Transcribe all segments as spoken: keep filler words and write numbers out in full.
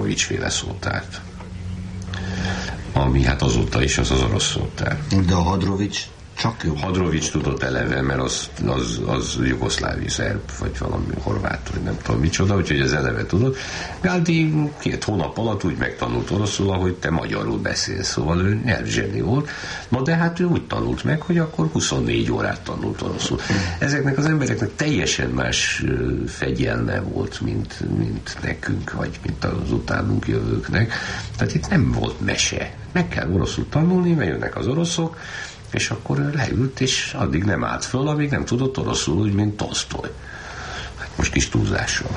Hadrovics féle szótárt, ami hát azóta is az az orosz szótár. De a Hadrovics csak jó. Hadrovics tudott eleve, mert az, az, az jugoszlávi szerb, vagy valami horvát, vagy nem tudom micsoda, úgyhogy az eleve tudott. Gáldi két hónap alatt úgy megtanult oroszul, ahogy te magyarul beszélsz, szóval ő nyelvzseni volt. Na de hát ő úgy tanult meg, hogy akkor huszonnégy órát tanult oroszul. Ezeknek az embereknek teljesen más fegyelme volt, mint, mint nekünk, vagy mint az utánunk jövőknek. Tehát itt nem volt mese. Meg kell oroszul tanulni, mert jönnek az oroszok, és akkor leült, és addig nem állt föl, amíg nem tudott oroszul, úgy, mint Tolsztoj. Hát most kis túlzással.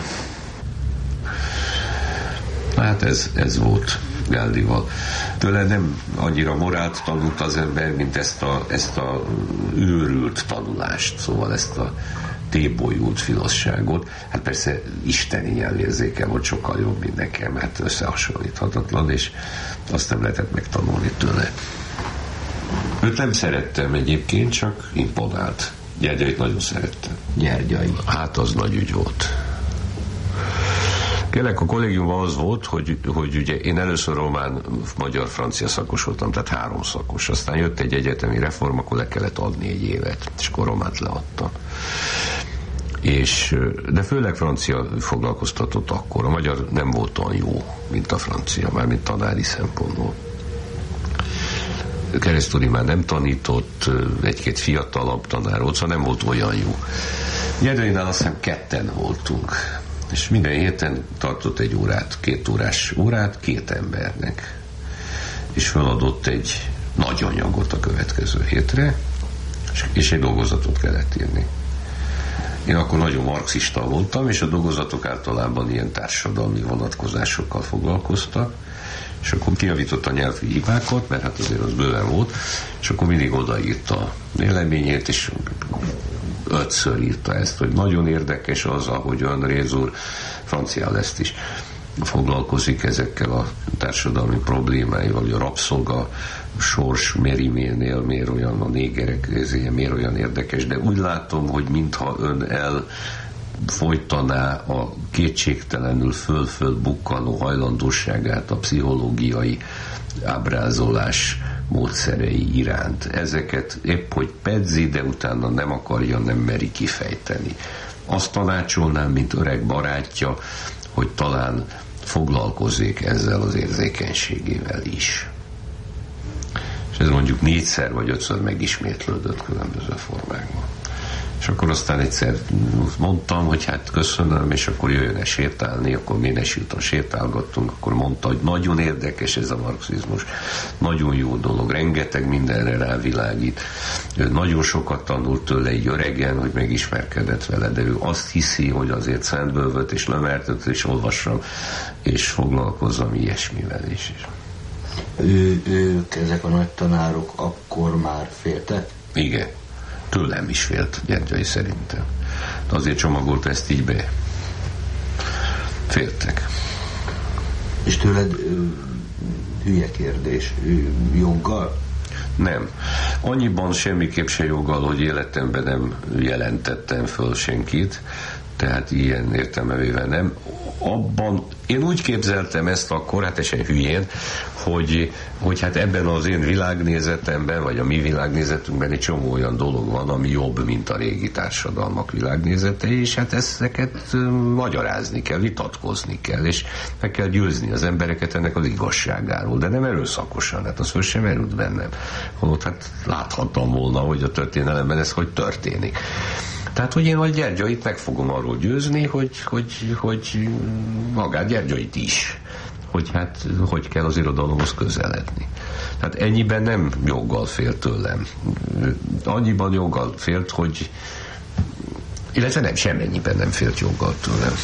Hát ez, ez volt Gáldival. Tőle nem annyira morált tanult az ember, mint ezt a, ezt a őrült tanulást, szóval ezt a tébolyult filosságot. Hát persze isteni nyelvérzéke volt sokkal jobb, mint nekem, hát összehasonlíthatatlan, és azt nem lehetett megtanulni tőle. Őt nem szerettem egyébként, csak imponált. Gyergyait nagyon szerettem. Gyergyai. Hát az nagy ügy volt. Kérlek, a kollégiumban az volt, hogy, hogy ugye én először román, magyar, francia szakos voltam, tehát három szakos. Aztán jött egy egyetemi reform, akkor le kellett adni egy évet, és akkor románt leadtam. És, de főleg francia foglalkoztatott akkor. A magyar nem volt olyan jó, mint a francia, mármint tanári szempontból. Keresztúri már nem tanított, egy-két fiatalabb tanár volt, szóval nem volt olyan jó. Gyergyainál azt hiszem ketten voltunk, és minden héten tartott egy órát, két órás órát két embernek, és feladott egy nagy anyagot a következő hétre, és egy dolgozatot kellett írni. Én akkor nagyon marxista voltam, és a dolgozatok általában ilyen társadalmi vonatkozásokkal foglalkoztak, és akkor kijavított a nyelvi hibákat, mert hát azért az bőven volt, és akkor mindig odaírta a véleményét, és ötször írta ezt, hogy nagyon érdekes az, ahogy ön Réz úr, franciál ezt is foglalkozik ezekkel a társadalmi problémáival, hogy a rabszolga sors Meriménél miért olyan, a négerek ezért miért olyan érdekes, de úgy látom, hogy mintha ön el folytaná a kétségtelenül föl-föl bukkanó hajlandóságát a pszichológiai ábrázolás módszerei iránt. Ezeket épp hogy pedzi, de utána nem akarja, nem meri kifejteni. Azt tanácsolnám, mint öreg barátja, hogy talán foglalkozzék ezzel az érzékenységével is. És ez mondjuk négyszer vagy ötször megismétlődött különböző formákban. És akkor aztán egyszer mondtam, hogy hát köszönöm, és akkor jöjjön-e sétálni, akkor Ménesúton sétálgattunk, akkor mondta, hogy nagyon érdekes ez a marxizmus, nagyon jó dolog, rengeteg mindenre rávilágít. Ő nagyon sokat tanult tőle így öregen, hogy megismerkedett vele, de ő azt hiszi, hogy azért Szentbölvöt és Lemertet is olvassam, és foglalkozzam ilyesmivel is. Ő, ők, ezek a nagy tanárok akkor már féltek? Igen. Tőlem is félt, Gyergyai szerintem. De azért csomagolt ezt így be. Féltek. És tőled ö, hülye kérdés, ö, joggal? Nem. Annyiban semmiképp se joggal, hogy életemben nem jelentettem föl senkit, tehát ilyen értelmevével nem. Abban én úgy képzeltem ezt akkor, hát esen hülyén, hogy, hogy hát ebben az én világnézetemben, vagy a mi világnézetünkben egy csomó olyan dolog van, ami jobb, mint a régi társadalmak világnézetei, és hát ezeket magyarázni kell, vitatkozni kell, és meg kell győzni az embereket ennek az igazságáról, de nem erőszakosan, hát az föl sem merült bennem. Holott hát láthattam volna, hogy a történelemben ez hogy történik. Tehát, hogy én a Gyergyait meg fogom arról győzni, hogy, hogy, hogy magát Gyergyait is, hogy hát hogy kell az irodalomhoz közeledni. Tehát ennyiben nem joggal félt tőlem. Annyiban joggal félt, hogy illetve nem, semennyiben nem félt joggal tőlem.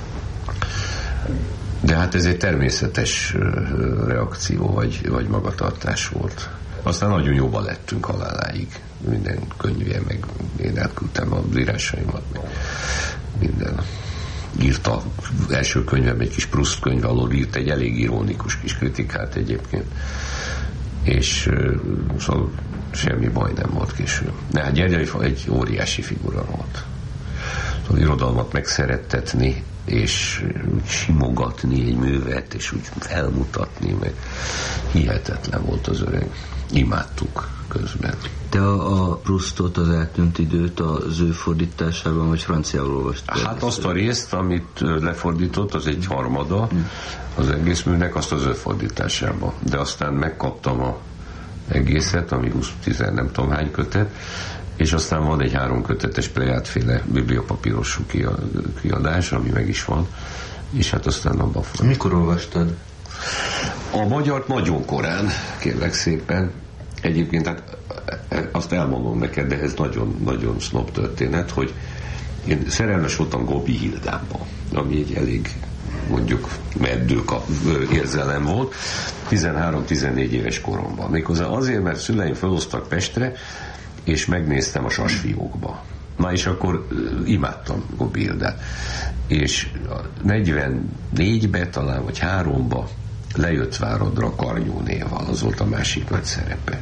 De hát ez egy természetes reakció, vagy, vagy magatartás volt. Aztán nagyon jóban lettünk haláláig. Minden könyvje, meg én elküldtem az írásaimat, meg minden. Írta első könyvem, egy kis Proust könyv alól írt egy elég ironikus kis kritikát egyébként. És szóval semmi baj nem volt később. De hát Gyergyai egy óriási figura volt. az irodalmat megszerettetni, és úgy simogatni egy művet, és úgy felmutatni, meg hihetetlen volt az öreg. Imádtuk közben. Te a, a Proustot, az eltűnt időt az ő fordításában, vagy franciául olvastad? Hát azt a részt, amit lefordított, az egy harmada az egész műnek, azt az ő fordításában. De aztán megkaptam a egészet, ami húsz nem tudom hány kötet, és aztán van egy három kötetes Plejádféle bibliopapírosú kiadás, ami meg is van, és hát aztán abban fordítottam. Mikor olvastad? A magyart nagyon korán, kérlek szépen. Egyébként hát azt elmondom neked, de ez nagyon-nagyon sznob történet, hogy én szerelmes voltam Gobbi Hildába, ami egy elég mondjuk meddők érzelem volt, tizenhárom-tizennégy éves koromban. Méghozzá azért, mert szüleim felhoztak Pestre, és megnéztem a Sasfiókba. Na és akkor uh, imádtam Gobbi Hildát. És negyvennégybe talán, vagy háromba lejött Váradra Karnyónéval, az volt a másik nagy szerepe.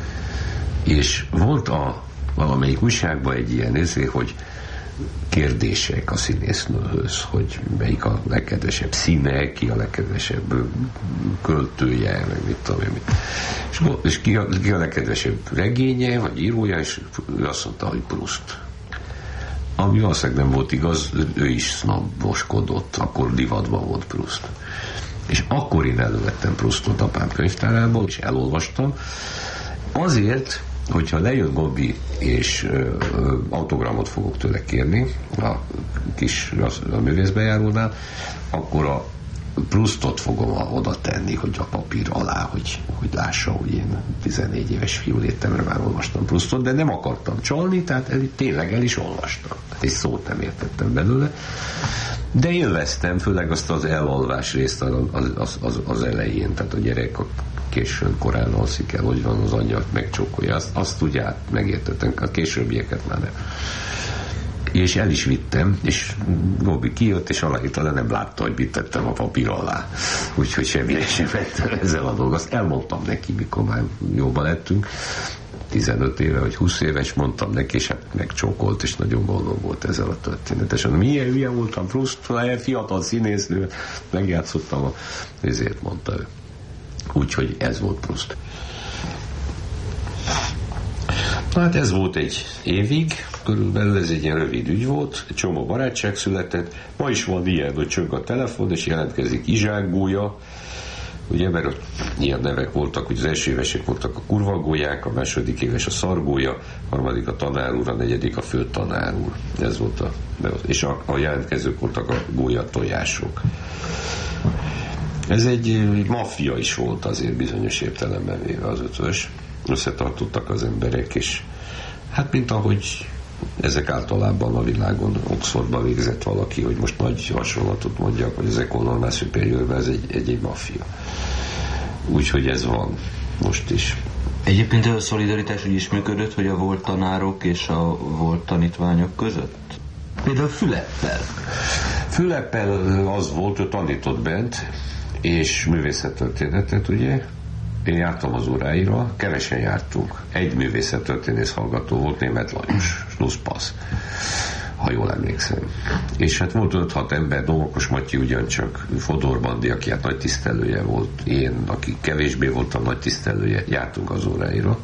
És volt a valamelyik újságban egy ilyen néző, hogy kérdések a színésznőhöz, hogy melyik a legkedvesebb színe, ki a legkedvesebb költője, meg mit tudom én. És, és ki, a, ki a legkedvesebb regénye, vagy írója, és ő azt mondta, hogy Proust. Ami valószínűleg nem volt igaz, ő is sznoboskodott, akkor divatban volt Proust. És akkor én elővettem Proustot apám könyvtárából, és elolvastam. Azért, hogyha lejön Gobbi, és ö, ö, autogramot fogok tőle kérni a kis a, a művészbejárónál, akkor a Proustot fogom oda tenni, hogy a papír alá, hogy, hogy lássa, hogy én tizennégy éves fiú létemre már olvastam Proustot, de nem akartam csalni, tehát el, tényleg el is olvastam. Egy szót nem értettem belőle. De élveztem, főleg azt az elalvás részt az, az, az, az elején, tehát a gyerek a későn korán alszik el, hogy van az anyja, megcsókolja, azt, azt ugye át megértettem, a későbbieket már nem. És el is vittem, és Gobbi kijött, és aláírta, de nem látta, hogy mit tettem a papír alá. Úgyhogy semmire sem vettem ezzel a dolgot. Azt elmondtam neki, mikor már jóban lettünk, tizenöt éve, vagy húsz éves, mondtam neki, és hát megcsókolt, és nagyon boldog volt ezzel a történetesen. Milyen hülye voltam, Proust, fiatal színésznő, megjátszottam, a, ezért mondta ő. Úgyhogy ez volt Proust. Na hát ez volt egy évig, körülbelül ez egy ilyen rövid ügy volt, egy csomó barátság született, ma is van ilyen, hogy csöng a telefon, és jelentkezik Izsák Gólya, ugye, mert ott ilyen nevek voltak, hogy az első évesek voltak a kurvagólyák, a második éves a szargólya, a harmadik a tanár úr, a negyedik a főtanár úr. Ez volt a, és a, a jelentkezők voltak a gólya tojások. Ez egy, egy maffia is volt azért bizonyos értelemben véve az ötös. Összetartottak az emberek, és hát mint ahogy ezek általában a világon, Oxfordba végzett valaki, hogy most nagy hasonlatot mondjak, hogy az École Normale Supérieure, ez egy, egy, egy maffia. Úgyhogy ez van most is. Egyébként ez a szolidaritás úgy is működött, hogy a volt tanárok és a volt tanítványok között? Például Füleppel. Füleppel az volt, ő tanított bent, és művészettörténetet, ugye? Én jártam az óráira, kevesen jártunk. Egy művészettörténész hallgató volt, Németh Lajos, Schlusspass, ha jól emlékszem. És hát volt öt-hat ember, Domokos Matyi ugyancsak, Fodor Bandi, aki hát nagy tisztelője volt, én, aki kevésbé voltam nagy tisztelője, jártunk az óráira.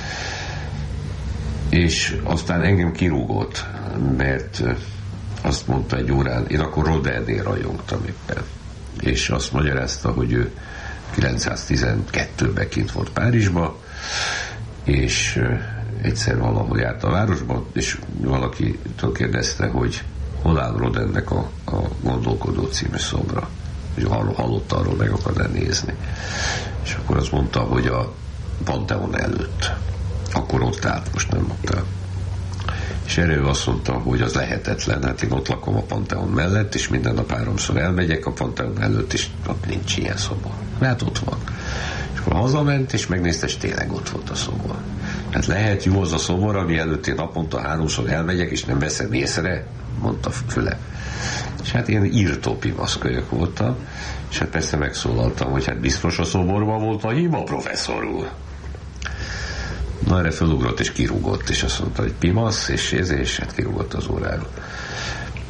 És aztán engem kirúgott, mert azt mondta egy órán, én akkor Rodinnél rajongtam éppen. És azt magyarázta, hogy ő kilencszáztizenkettőben kint volt Párizsba, és egyszer valahol járt a városban, és valakitől kérdezte, hogy hol áll Rodinnek a, a Gondolkodó című szobra. És hallott arról, meg akarná nézni. És akkor azt mondta, hogy a Pantheon előtt. Akkor ott állt, most nem ott áll. És erre ő azt mondta, hogy az lehetetlen, hát én ott lakom a Pantheon mellett, és minden nap háromszor elmegyek a Pantheon előtt, és ott nincs ilyen szobor. Hát ott van. És akkor hazament, és megnézte, és tényleg ott volt a szobor. Hát lehet jó az a szobor, ami előtt én naponta háromszor elmegyek, és nem veszem észre, mondta Füle. És hát én írtó pimaszkölyök voltam, és hát persze megszólaltam, hogy hát biztos a szoborban volt a hiba, professzor úr. Na, erre felugrott és kirúgott, és azt mondta, hogy pimasz, és ez, és hát kirúgott az óráról.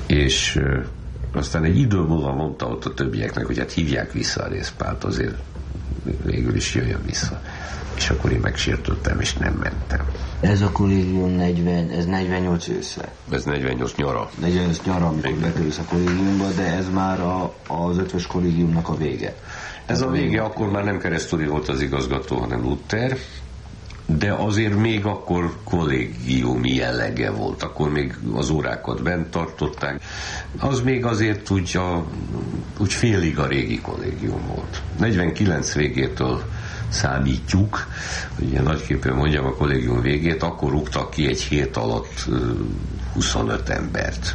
És aztán egy idő múlva mondta ott a többieknek, hogy hát hívják vissza a Rézpált, azért végül is jöjjön vissza. És akkor én megsértődtem, és nem mentem. Ez a kollégium negyven, ez negyvennyolc őszre. Ez negyvennyolc nyara. negyvennyolc nyara, amikor bekerülsz a kollégiumba, de ez már a, az ötvös kollégiumnak a vége. Ez a vége, akkor már nem Keresztúri volt az igazgató, hanem Luther, de azért még akkor kollégiumi jellege volt, akkor még az órákat bent tartották. Az még azért úgy, a, úgy félig a régi kollégium volt. negyvenkilenc végétől számítjuk, hogy ilyen nagyképpen mondjam a kollégium végét, akkor rúgtak ki egy hét alatt huszonöt embert.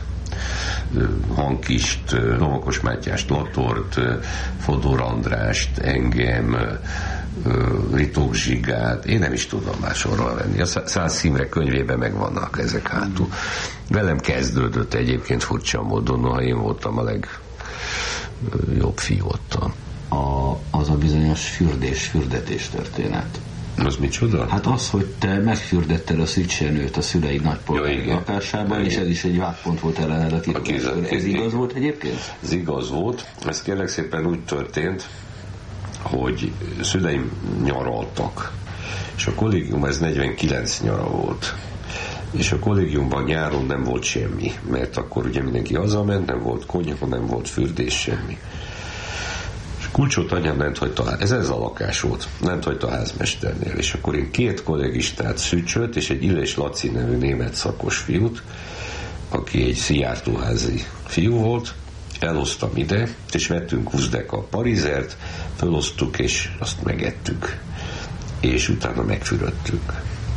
Hankist, Lomakos Mátyást, Latort, Fodor Andrást, engem, Ritók Zsigát, én nem is tudom már sorra venni. A Száz Szimre könyvében megvannak ezek hátul. Velem kezdődött egyébként furcsa módon, noha én voltam a legjobb fiú ottan. A, az a bizonyos fürdés-fürdetés történet. Az micsoda? Hát az, hogy te megfürdetted a Szücsenőt a szüleid nagypolgári lakásában, ja, és ez is egy vádpont volt ellened a titokról. Ez igaz volt egyébként? Ez igaz volt. Ez kérlek szépen úgy történt, hogy szüleim nyaraltak, és a kollégium ez negyvenkilenc nyara volt. És a kollégiumban nyáron nem volt semmi, mert akkor ugye mindenki hazament, nem volt konyha, nem volt fürdés, semmi. Kulcsot anyám lent hagyta, ez ez a lakás volt, lent hagyta a házmesternél, és akkor én két kollégistát, Szücsöt és egy Illés Laci nevű német szakos fiút, aki egy szijjártóházi fiú volt, elhoztam ide, és vettünk Uzdeka parizert, felosztuk, és azt megettük. És utána megfürödtük.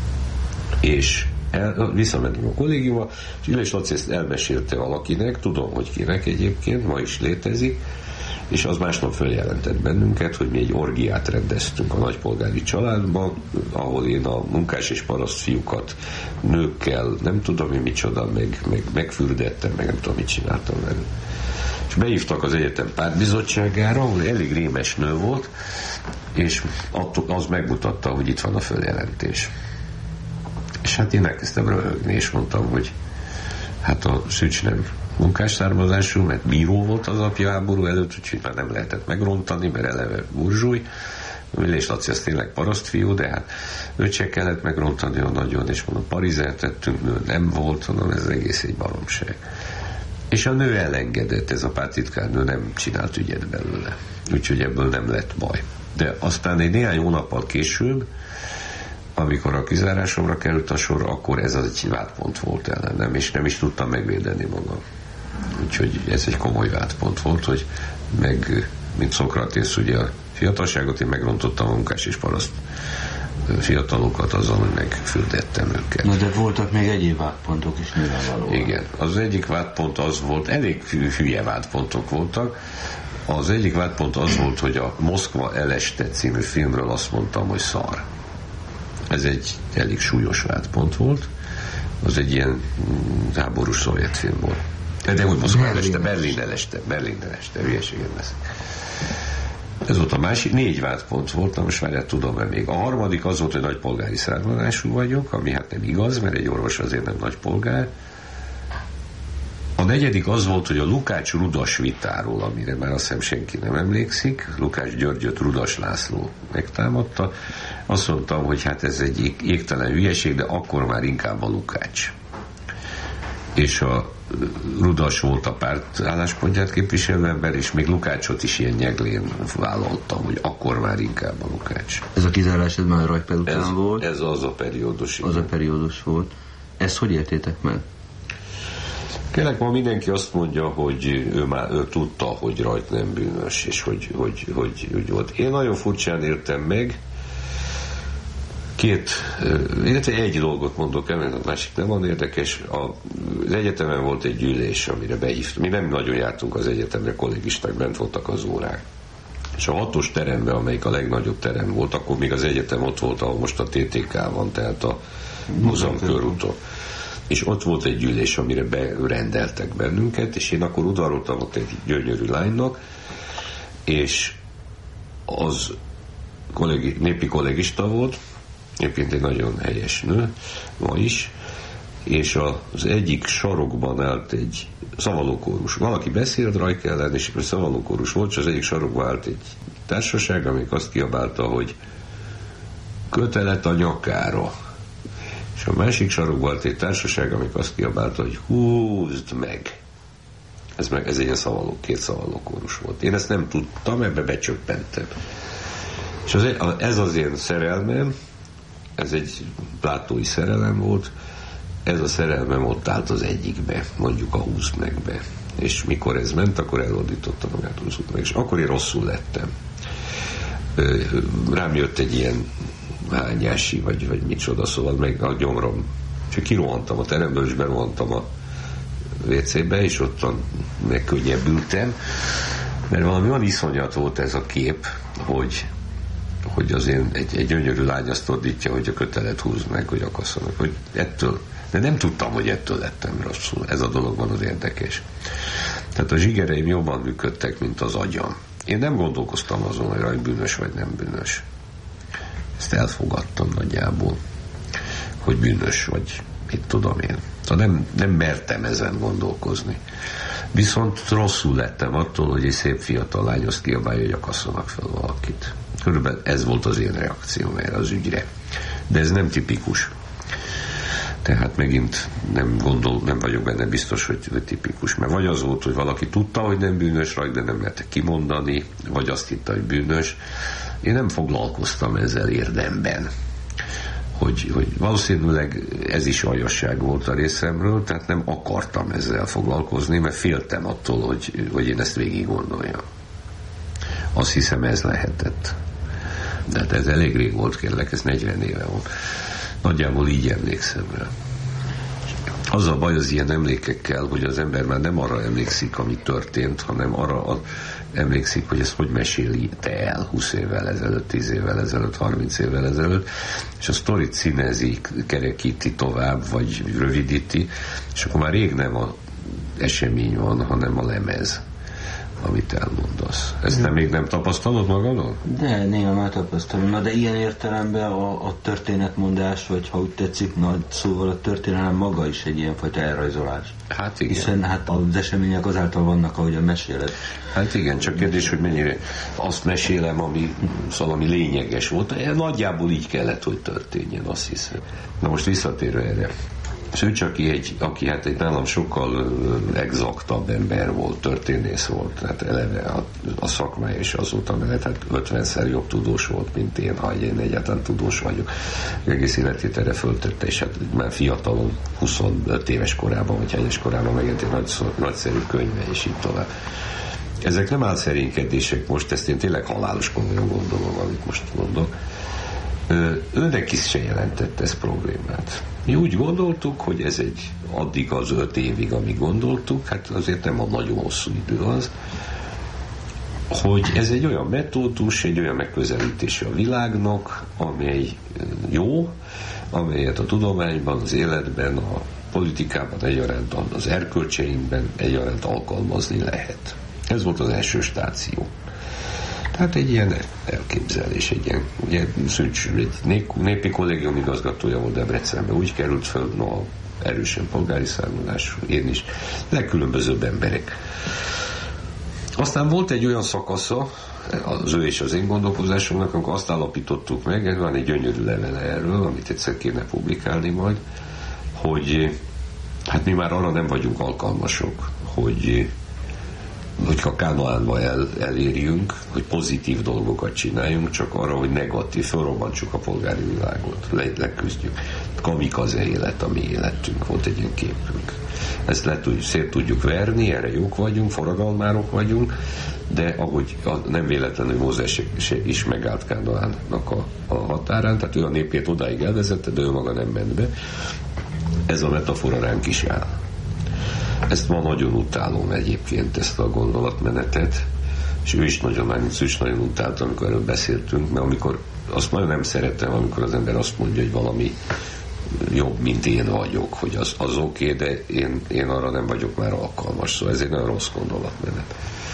És el, visszamentünk a kollégiumba, és Illés Laci ezt elmesélte valakinek, tudom, hogy kinek egyébként, ma is létezik, és az másnap följelentett bennünket, hogy mi egy orgiát rendeztünk a nagypolgári családban, ahol én a munkás és paraszt fiúkat nőkkel, nem tudom én micsoda, meg, meg megfürdettem, meg nem tudom mit csináltam velük. És behívtak az egyetem pártbizottságára, ahol elég rémes nő volt, és az megmutatta, hogy itt van a följelentés. És hát én elkezdtem röhögni, és mondtam, hogy hát a Szücs nem munkás származású, mert bíró volt az apja háború előtt, úgyhogy már nem lehetett megrontani, mert eleve burzsúj. Illés Laci az tényleg parasztfiú, de hát őt se kellett megrontani a nagyon, és mondom, parizert tettünk, nő nem volt, mondom, ez egész egy baromság. És a nő elengedett, ez a pártitkárnő nem csinált ügyet belőle. Úgyhogy ebből nem lett baj. De aztán egy néhány hónappal később, amikor a kizárásomra került a sor, akkor ez az egy vádpont volt ellenem, és nem is tudtam megvédeni magam. Úgyhogy ez egy komoly vádpont volt, hogy meg, mint Szokratész, ugye a fiatalságot, én megrontottam a munkás és paraszt fiatalokat azzal, hogy megfürdettem őket. Na de voltak még egyéb vádpontok is nyilvánvalóan. Igen, az egyik vádpont az volt, elég hülye vádpontok voltak. Az egyik vádpont az volt, hogy a Moszkva eleste című filmről azt mondtam, hogy szar. Ez egy elég súlyos vádpont volt. Az egy ilyen háborús szovjet film volt. De úgy Moszkva eleste, Berlin eleste, Berlin eleste, hülyeségem lesz. Ez volt a másik, négy vádpont volt, na most már tudom-e még. A harmadik az volt, hogy nagypolgári származású vagyok, ami hát nem igaz, mert egy orvos azért nem nagypolgár. A negyedik az volt, hogy a Lukács-Rudas vitáról, amire már azt hiszem senki nem emlékszik, Lukács Györgyöt Rudas László megtámadta, azt mondtam, hogy hát ez egy égtelen hülyeség, de akkor már inkább a Lukács. És a Rudas volt a párt álláspontját képviselő ember, és még Lukácsot is ilyen nyeglén vállaltam, hogy akkor már inkább a Lukács. Ez a kizárás, ez már a Rajpel után ez, volt? Ez az a periódus. Az a periódus volt. Ezt hogy értétek meg? Kérlek, ma mindenki azt mondja, hogy ő már ő tudta, hogy Rajt nem bűnös, és hogy, hogy, hogy, hogy volt. Én nagyon furcsán értem meg, két, illetve egy dolgot mondok el, mert a másik nem van érdekes. Az egyetemen volt egy gyűlés, amire behívtam. Mi nem nagyon jártunk az egyetemre, kollégisták, bent voltak az órák. És a hatos teremben, amelyik a legnagyobb terem volt, akkor még az egyetem ott volt, ahol most a té té ká van, tehát a múzeum körúton. És ott volt egy gyűlés, amire berendeltek bennünket, és én akkor udvaroltam ott egy gyönyörű lánynak, és az kollégi, népi kollégista volt, egyébként egy nagyon helyes nő, ma is, és az egyik sarokban állt egy szavalókórus. Valaki beszélt Reich ellen, és egy szavalókórus volt, és az egyik sarokban állt egy társaság, amelyik azt kiabálta, hogy kötelet a nyakára. És a másik sarokban állt egy társaság, amelyik azt kiabálta, hogy húzd meg. Ez, meg, ez egy szavaló, két szavalókórus volt. Én ezt nem tudtam, ebbe becsöppentem. És az, ez az én szerelmem, ez egy plátói szerelem volt, ez a szerelmem ott állt az egyikbe, mondjuk a húzd megbe. És mikor ez ment, akkor elordítottam magát, húzd meg. És akkor én rosszul lettem. Rám jött egy ilyen hányási, vagy, vagy micsoda, szóval meg a gyomrom. Csak kirohantam a teremből, és berohantam a vé cébe, és ottan megkönnyebbültem, mert valami olyan iszonyat volt ez a kép, hogy, hogy az én egy, egy gyönyörű lány azt ordítja, hogy a kötelet húzd meg, hogy akasszanak, hogy ettől, de nem tudtam, hogy ettől lettem rosszul. Ez a dolog van az érdekes. Tehát a zsigereim jobban működtek, mint az agyam. Én nem gondolkoztam azon, hogy bűnös vagy nem bűnös. Ezt elfogadtam nagyjából, hogy bűnös vagy, mit tudom én. Szóval nem, nem mertem ezen gondolkozni. Viszont rosszul lettem attól, hogy egy szép fiatal lány azt kiabálja, hogy akasszanak fel valakit. Körülbelül ez volt az én reakcióm erre az ügyre. De ez nem tipikus. Tehát megint nem gondol, nem vagyok benne biztos, hogy, hogy tipikus. Mert vagy az volt, hogy valaki tudta, hogy nem bűnös rajta, de nem merte kimondani, vagy azt hitte, hogy bűnös. Én nem foglalkoztam ezzel érdemben. Hogy, hogy valószínűleg ez is aljasság volt a részemről, tehát nem akartam ezzel foglalkozni, mert féltem attól, hogy, hogy én ezt végig gondoljam. Azt hiszem, ez lehetett. De hát ez elég rég volt, kérlek, ez negyven éve volt. Nagyjából így emlékszem rá. Az a baj az ilyen emlékekkel, hogy az ember már nem arra emlékszik, ami történt, hanem arra emlékszik, hogy ezt hogy meséli te el húsz évvel ezelőtt, tíz évvel ezelőtt, harminc évvel ezelőtt, és a sztorit színezi, kerekíti tovább, vagy rövidíti, és akkor már rég nem az esemény van, hanem a lemez, amit elmondasz. Ezt nem még nem tapasztalod magadon? De, néha már tapasztalom. Na, de ilyen értelemben a, a történetmondás, vagy ha úgy tetszik, na, szóval a történelem maga is egy ilyenfajta elrajzolás. Hát igen. Hiszen hát az események azáltal vannak, ahogy a meséled. Hát igen, csak kérdés, hogy mennyire azt mesélem, ami, szóval, ami lényeges volt. Nagyjából így kellett, hogy történjen, azt hiszem. Na most visszatérve erre. És ő csak egy, aki hát egy nálam sokkal exaktabb ember volt, történész volt, hát eleve a, a szakmája is azóta mellett, hát ötvenszer jobb tudós volt, mint én, ha én egyáltalán tudós vagyok. Egész életét erre föltette, és hát már fiatalon, huszonöt éves korában, vagy hányes korában megjelent egy nagy, nagyszerű könyve, és így tovább. Ezek nem álszerénykedések most, ezt én tényleg halálos komolyan gondolom, amit most mondok. Önnek is se jelentett ez problémát. Mi úgy gondoltuk, hogy ez egy addig az öt évig, amíg gondoltuk, hát azért nem a nagyon hosszú idő az, hogy ez egy olyan metódus, egy olyan megközelítése a világnak, amely jó, amelyet a tudományban, az életben, a politikában egyaránt, az erkölcseinkben egyaránt alkalmazni lehet. Ez volt az első stáció. Tehát egy ilyen elképzelés, egy ilyen, ugye Szűcs, egy népi kollégium igazgatója volt Debrecenben, úgy került föl, no, erősen polgári származású, én is, legkülönbözőbb emberek. Aztán volt egy olyan szakasza, az ő és az én gondolkozásomnak, amikor azt állapítottuk meg, van egy gyönyörű levele erről, amit egyszer kéne publikálni majd, hogy hát mi már arra nem vagyunk alkalmasok, hogy hogyha Kánaánba el, elérjünk, hogy pozitív dolgokat csináljunk, csak arra, hogy negatív, felrobbantsuk a polgári világot, le, leküzdjük. Kamikaze élet, a mi életünk, volt egy ilyen képünk. Ezt le tudjuk, szét tudjuk verni, erre jók vagyunk, forradalmárok vagyunk, de ahogy a, nem véletlenül Mózes is megállt Kánaánnak a, a határán, tehát ő a népét odáig elvezette, de ő maga nem ment be. Ez a metafora ránk is áll. Ezt ma nagyon utálom egyébként, ezt a gondolatmenetet, és ő is nagyon, ő is nagyon utálta, amikor erről beszéltünk, mert amikor, azt nagyon nem szeretem, amikor az ember azt mondja, hogy valami jobb, mint én vagyok, hogy az, az oké, okay, de én, én arra nem vagyok már alkalmas, szóval ez egy nagyon rossz gondolatmenet.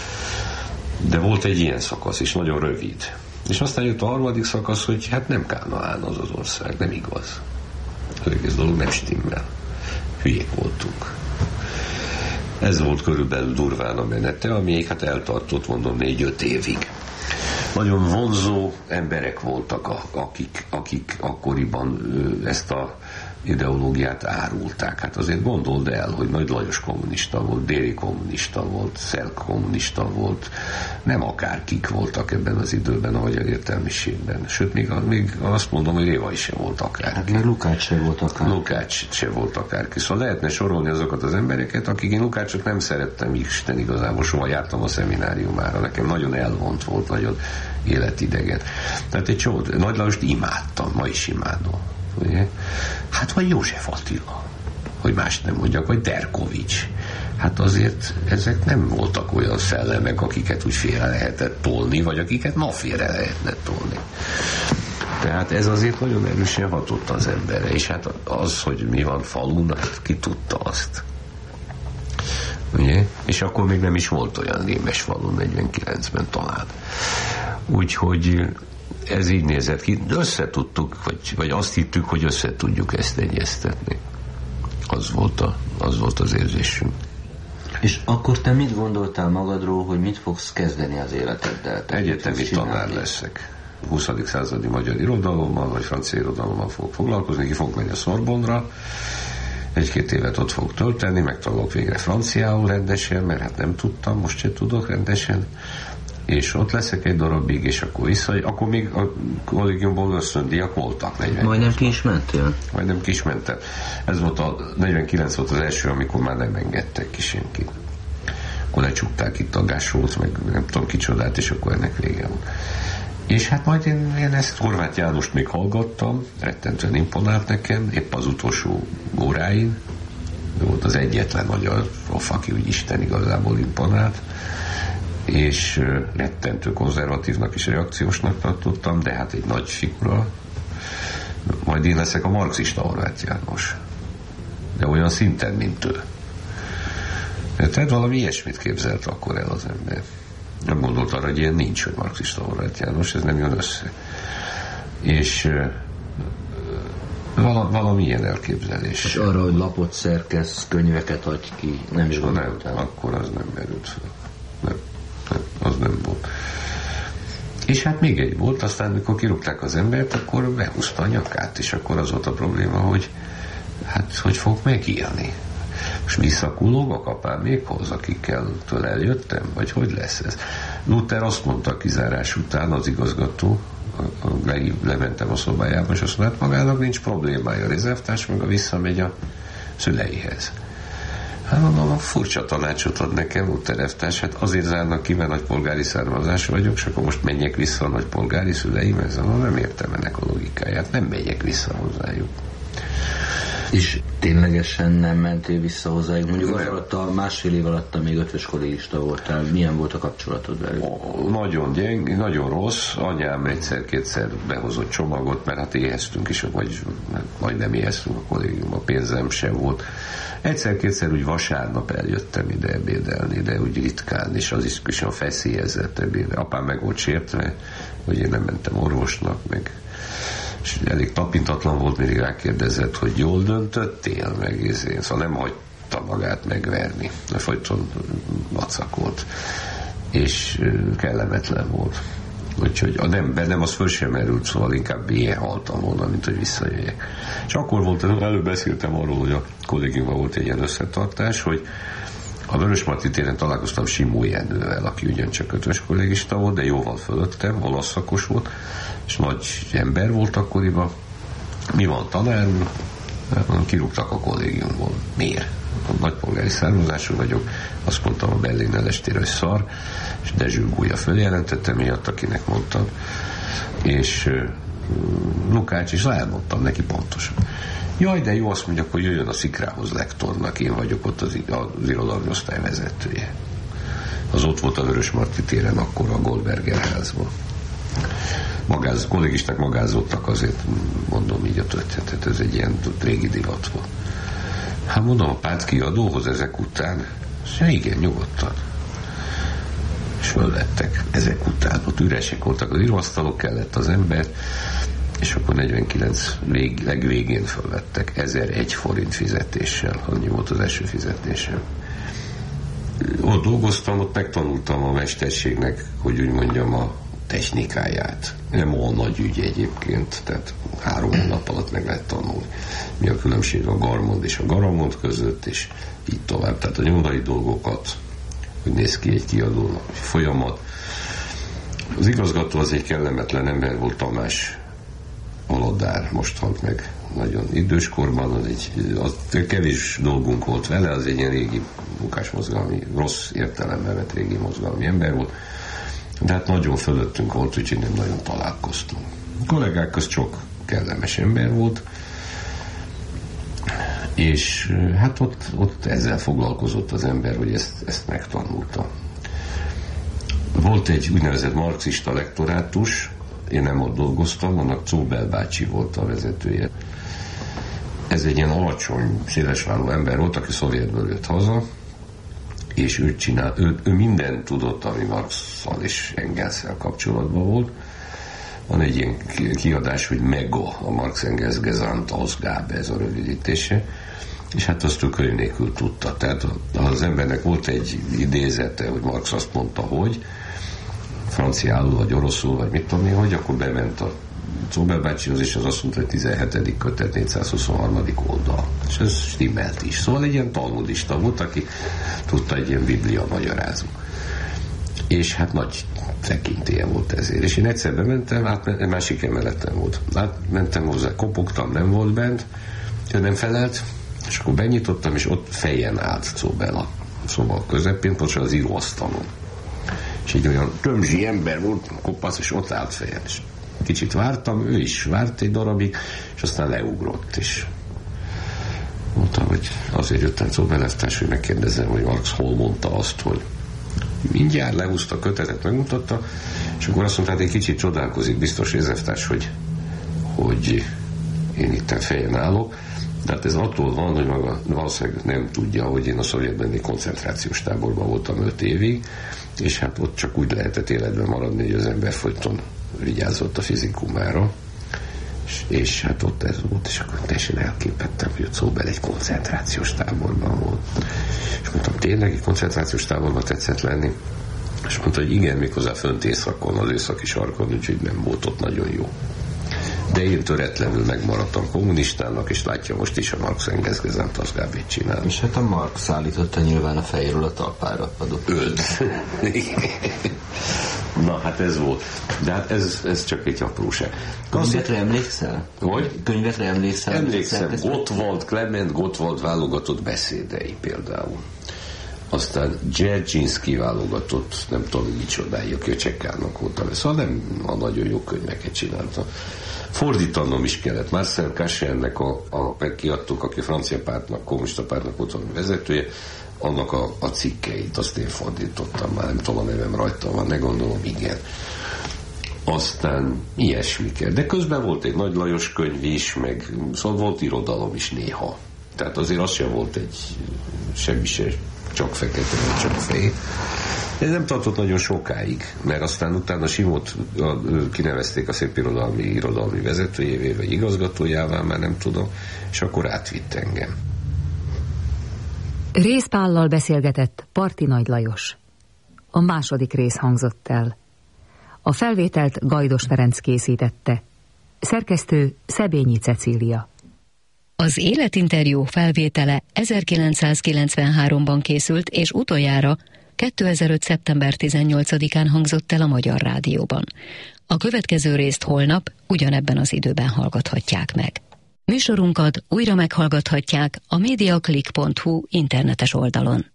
De volt egy ilyen szakasz is, nagyon rövid. És aztán jött a harmadik szakasz, hogy hát nem Kánaán az az ország, nem igaz. Az egész dolog nem stimmel. hülyék voltunk. Ez volt körülbelül durván a menete, ami hát eltartott, mondom, négy-öt évig. Nagyon vonzó emberek voltak, akik, akik akkoriban ezt a ideológiát árulták. Hát azért gondold el, hogy Nagy Lajos kommunista volt, Déri kommunista volt, Szelk kommunista volt, nem akárkik voltak ebben az időben a magyar értelmiségben. Sőt, még, még azt mondom, hogy Révai se volt akárki. Hát még Lukács se volt akárki. Lukács se volt akárki. Szóval lehetne sorolni azokat az embereket, akik én Lukácsot nem szerettem Isten igazából, soha jártam a szemináriumára, nekem nagyon elvont volt, nagyon életidegen. Tehát egy csomó, Nagy Lajost imádtam, ma is imádom. Ugye? Hát vagy József Attila, hogy más nem mondjak, vagy Derkovics. Hát azért ezek nem voltak olyan szellemek, akiket úgy félre lehetett tolni, vagy akiket ma félre lehetne tolni. Tehát ez azért nagyon erősen hatott az emberre, és hát az, hogy mi van falun, hát ki tudta azt. Ugye? És akkor még nem is volt olyan Némes falun negyvenkilencben talán. Úgyhogy ez így nézett ki. Összetudtuk, vagy, vagy azt hittük, hogy össze tudjuk ezt egyeztetni. Az volt, a, az volt az érzésünk. És akkor te mit gondoltál magadról, hogy mit fogsz kezdeni az életeddel? Egyetemi tanár leszek. huszadik századi magyar irodalommal, vagy francia irodalommal fogok foglalkozni, ki fogok menni a Sorbonra, egy-két évet ott fogok tölteni, megtanulok végre franciául rendesen, mert hát nem tudtam, most se tudok rendesen, és ott leszek egy darabig, és akkor vissza, akkor még a kollégiumból ösztöndíjak voltak. negyven Majdnem ki is mentél? Majdnem ki is mentem. Ez volt a negyvenkilenc volt az első, amikor már nem engedtek ki senkit. Akkor lecsukták itt a Gásót, meg nem tudom kicsodát, és akkor ennek vége volt. És hát majd én, én ezt Horváth Jánost még hallgattam, rettentően imponált nekem, épp az utolsó óráin, ő volt az egyetlen magyar prof, aki úgy Isten igazából imponált, és rettentő konzervatívnak és reakciósnak tartottam, de hát egy nagy figura. Majd én leszek a marxista Horváth János. De olyan szinten, mint ő. Tehát valami ilyesmit képzelt akkor el az ember. Nem gondolt arra, hogy ilyen nincs, hogy marxista Horváth János, ez nem jön össze. És vala, valami ilyen elképzelés. És arra, hogy lapot szerkesz, könyveket adj ki, nem is gondoltál? Nem, akkor az nem merült fel. Nem, nem, az nem volt. És hát még egy volt, aztán mikor kirúgták az embert, akkor behúzta a nyakát, és akkor az volt a probléma, hogy hát, hogy fog megírni. Most visszakullogok apámékhoz, akikkel tőle eljöttem, vagy hogy lesz ez? Luther azt mondta a kizárás után, az igazgató, le, lementem a szobájába, és azt mondta, magának nincs problémája, a rezervtárs meg a visszamegy a szüleihez. Hát mondom, a furcsa tanácsot ad nekem, Luther elvtárs, hát azért zárnak ki, mert nagypolgári származású vagyok, és akkor most menjek vissza a nagypolgári szüleimhez, mondom, nem értem ennek a logikáját, nem megyek vissza hozzájuk. És ténylegesen nem mentél vissza hozzájuk? Mondjuk az alatt a másfél év alatt még ötvös kollégista voltál. Milyen volt a kapcsolatod velük? O, nagyon gyeng, nagyon rossz. Anyám egyszer-kétszer behozott csomagot, mert hát éheztünk is, vagy majd nem éheztünk a kollégiumban, pénzem sem volt. Egyszer-kétszer úgy vasárnap eljöttem ide ebédelni, de úgy ritkán, és az is kicsit feszélyezett ebéd. Apám meg volt sértve, hogy én nem mentem orvosnak, meg és elég tapintatlan volt, mindig rákérdezett, hogy jól döntöttél meg, én szóval nem hagyta magát megverni, de folyton vacakolt, és kellemetlen volt. Úgyhogy a nem, bennem az föl sem merült, szóval inkább ilyen haltam volna, mint hogy visszajöjjek. És akkor volt, előbb beszéltem arról, hogy a kollégiumban volt egy ilyen összetartás, hogy a Vörösmarty téren találkoztam Simó Jenővel, aki ugyancsak ötvös kollégista volt, de jóval fölöttem, olasz szakos volt, és nagy ember volt akkoriban. Mi van, tanár úr? Kirúgtak a kollégiumból. Miért? A nagypolgári származású vagyok, azt mondtam a Berlin estére, hogy szar, és Dezső Gúlya följelentette miatt, akinek mondtam, és uh, Lukács, és elmondtam neki pontosan. Jaj, de jó, azt mondja, hogy jöjjön a Szikrához lektornak, én vagyok ott az, az irodalmi osztály vezetője. Az ott volt a Vörösmarty téren akkor a Goldberger házban. Magáz, kollégisták magázottak, azért mondom így a történetet, ez egy ilyen régi divat volt. Hát mondom, a Páczki adóhoz ezek után, és igen, nyugodtan. És fölvettek ezek után, ott üresek voltak az íróasztalok, kellett az ember, és akkor negyvenkilenc vég, legvégén felvettek ezeröt forint fizetéssel, annyi volt az első fizetésem. Ott dolgoztam, ott megtanultam a mesterségnek, hogy úgy mondjam, a technikáját. Nem olyan nagy ügy egyébként, tehát három hónap alatt meg lehet tanulni. Mi a különbség a Garmond és a Garamond között, és így tovább. Tehát a nyomdai dolgokat, hogy néz ki egy kiadó folyamat. Az igazgató az egy kellemetlen ember volt, Tamás Aladár, most halt meg nagyon időskorban, az egy, az kevés dolgunk volt vele, az egy ilyen régi munkásmozgalmi, rossz értelemben vett régi mozgalmi ember volt, de hát nagyon fölöttünk volt, úgyhogy nem nagyon találkoztunk. A kollégák közt sok kellemes ember volt, és hát ott, ott ezzel foglalkozott az ember, hogy ezt, ezt megtanulta. Volt egy úgynevezett marxista lektorátus, én nem ott dolgoztam, annak Czóbel bácsi volt a vezetője. Ez egy ilyen alacsony, szélesvállú ember volt, aki szovjetből jött haza, és ő, csinál, ő, ő mindent tudott, ami Marx-szal és Engels-szel kapcsolatban volt. Van egy ilyen kiadás, hogy MEGA, a Marx-Engels Gesamtausgabe, ez a rövidítése, és hát azt ő könyv nélkül tudta. Tehát az embernek volt egy idézete, hogy Marx azt mondta, hogy franciául, vagy oroszul, vagy mit tudom én, hogy akkor bement a Czóbel bácsihoz, és az azt mondta, hogy tizenhetedik kötet, négyszázhuszonharmadik oldal. És ez stimmelt is. Szóval egy ilyen talmudista volt, aki tudta, egy ilyen biblia magyarázó. És hát nagy tekintélye volt ezért. És én egyszer bementem, át, másik emeletem volt. Átmentem hozzá, kopogtam, nem volt bent, ő nem felelt, és akkor benyitottam, és ott fejen állt Czóbel a szoba közepén, pontosan az íróasztalon. És egy olyan tömzsi ember volt, kopasz, és ott állt fejen. És kicsit vártam, ő is várt egy darabig, és aztán leugrott is. Mondtam, hogy azért jöttem Czóbel-elvtárs, hogy megkérdezem, hogy Marx hol mondta azt, hogy mindjárt lehúzta a kötetet, megmutatta, és akkor azt mondta, hogy egy kicsit csodálkozik biztos Józseftárs, hogy, hogy én itten fejen állok. De hát ez attól van, hogy maga valószínűleg nem tudja, hogy én a szovjetben egy koncentrációs táborban voltam öt évig, és hát ott csak úgy lehetett életben maradni, hogy az ember folyton vigyázott a fizikumára, és, és hát ott ez volt, és akkor teljesen elképettem, hogy ott Czóbel egy koncentrációs táborban volt. És mondtam, tényleg egy koncentrációs táborban tetszett lenni? És mondta, hogy igen, méghozzá fönt északon, az északi sarkon, úgyhogy nem volt ott nagyon jó. De én töretlenül megmaradtam kommunistának, és látja most is a Marx-Engels Gesamtausgabét csinál. És hát a Marx állította nyilván a fejéről a talpára adott. Ölt. Na, hát ez volt. De hát ez, ez csak egy apróság. Könyvetre emlékszel? Hogy? Könyvetre emlékszel? Emlékszem, Gottwald, Klement Gottwald válogatott beszédei például. Aztán Dzerzsinszky válogatott, nem tudom, micsodája, Köcsekának voltam. Szóval nem a nagyon jó könyveket csinálta. Fordítanom is kellett. Marcel Cachennek a, a kiadtuk, aki a francia pártnak, kommunista pártnak volt valami vezetője, annak a, a cikkeit, azt én fordítottam, már nem tudom, a nevem rajta van, ne gondolom, igen. Aztán ilyesmiket. De közben volt egy Nagy Lajos könyv is, meg szóval volt irodalom is néha. Tehát azért az sem volt egy semmi se, csak fekete, vagy csak fehér. Ez nem tartott nagyon sokáig, mert aztán utána Simót kinevezték a szépirodalmi irodalmi vezetőjévé, vagy igazgatójává, már nem tudom, és akkor átvitt engem. Rész Pállal beszélgetett Parti Nagy Lajos. A második rész hangzott el. A felvételt Gajdos Ferenc készítette. Szerkesztő Szebényi Cecília. Az életinterjú felvétele ezerkilencszázkilencvenháromban készült, és utoljára kétezer-öt. szeptember tizennyolcadikán hangzott el a Magyar Rádióban. A következő részt holnap ugyanebben az időben hallgathatják meg. Műsorunkat újra meghallgathatják a mediaclick pont hu internetes oldalon.